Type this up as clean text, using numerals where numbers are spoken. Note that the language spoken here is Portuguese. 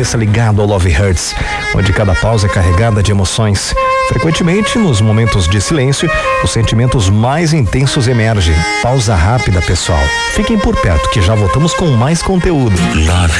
permaneça ligado ao Love Hurts, onde cada pausa é carregada de emoções. Frequentemente, nos momentos de silêncio, os sentimentos mais intensos emergem. Pausa rápida, pessoal. Fiquem por perto que já voltamos com mais conteúdo. Love